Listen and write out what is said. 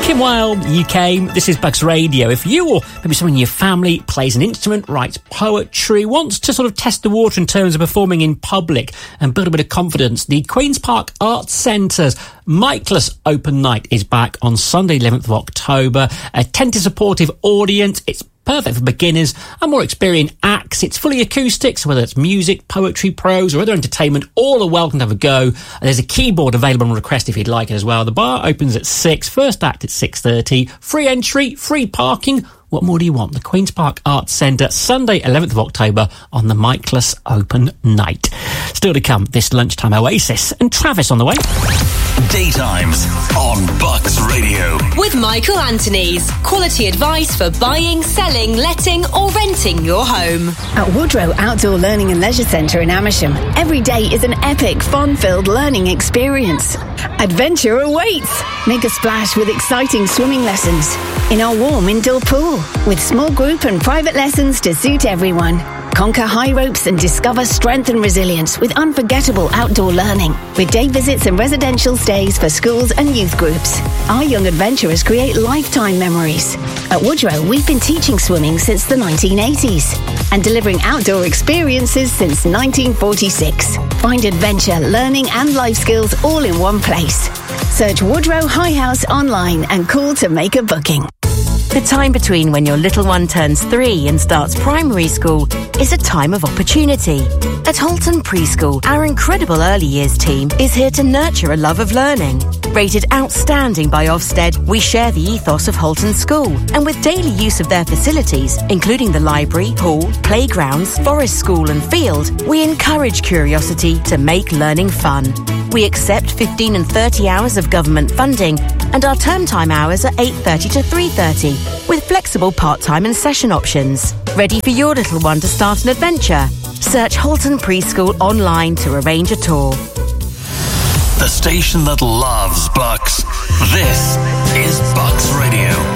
Kim Wilde, UK. This is Bucks Radio. If you or maybe someone in your family plays an instrument, writes poetry, wants to sort of test the water in terms of performing in public and build a bit of confidence, the Queen's Park Arts Centre's Michaelmas Open Night is back on Sunday 11th of October. A attentive, supportive audience. It's perfect for beginners and more experienced acts. It's fully acoustic, so whether it's music, poetry, prose or other entertainment, all are welcome to have a go. There's a keyboard available on request if you'd like it as well. The bar opens at 6, first act at 6:30. Free entry, free parking. What more do you want? The Queen's Park Arts Centre, Sunday 11th of October on the Michaelmas Open Night. Still to come, this lunchtime Oasis and Travis on the way. Daytimes on Bucks Radio. With Michael Anthony's quality advice for buying, selling, letting or renting your home. At Woodrow Outdoor Learning and Leisure Centre in Amersham, every day is an epic, fun-filled learning experience. Adventure awaits! Make a splash with exciting swimming lessons in our warm indoor pool with small group and private lessons to suit everyone. Conquer high ropes and discover strength and resilience with unforgettable outdoor learning. With day visits and residential stays for schools and youth groups. Our young adventurers create lifetime memories. At Woodrow, we've been teaching swimming since the 1980s and delivering outdoor experiences since 1946. Find adventure, learning and life skills all in one place. Search Woodrow High House online and call to make a booking. The time between when your little one turns 3 and starts primary school is a time of opportunity. At Halton Preschool, our incredible early years team is here to nurture a love of learning. Rated outstanding by Ofsted, we share the ethos of Halton School, and with daily use of their facilities, including the library, hall, playgrounds, forest school and field, we encourage curiosity to make learning fun. We accept 15 and 30 hours of government funding, and our term time hours are 8:30 to 3:30, with flexible part-time and session options. Ready for your little one to start an adventure? Search Halton Preschool online to arrange a tour. The station that loves Bucks. This is Bucks Radio.